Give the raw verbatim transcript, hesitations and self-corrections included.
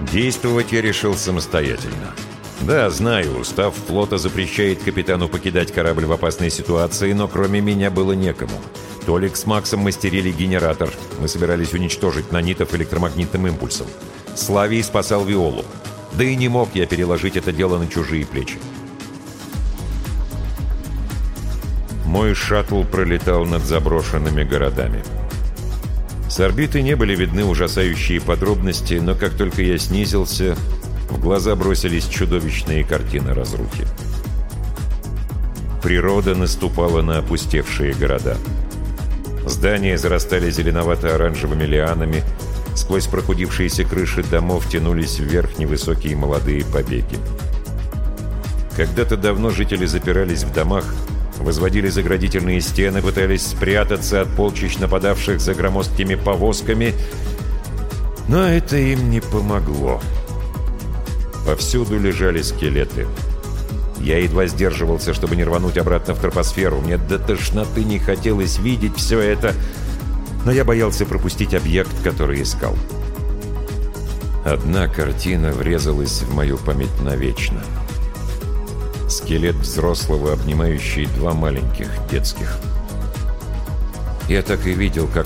Действовать я решил самостоятельно. Да, знаю, устав флота запрещает капитану покидать корабль в опасной ситуации, но кроме меня было некому. Толик с Максом мастерили генератор. Мы собирались уничтожить нанитов электромагнитным импульсом. Славий спасал Виолу. Да и не мог я переложить это дело на чужие плечи. Мой шаттл пролетал над заброшенными городами. С орбиты не были видны ужасающие подробности, но как только я снизился, в глаза бросились чудовищные картины разрухи. Природа наступала на опустевшие города. Здания зарастали зеленовато-оранжевыми лианами, сквозь прохудившиеся крыши домов тянулись вверх невысокие молодые побеги. Когда-то давно жители запирались в домах, возводили заградительные стены, пытались спрятаться от полчищ нападавших за громоздкими повозками, но это им не помогло. Повсюду лежали скелеты. Я едва сдерживался, чтобы не рвануть обратно в тропосферу. Мне до тошноты не хотелось видеть все это, но я боялся пропустить объект, который искал. Одна картина врезалась в мою память навечно. Скелет взрослого, обнимающий два маленьких детских. Я так и видел, как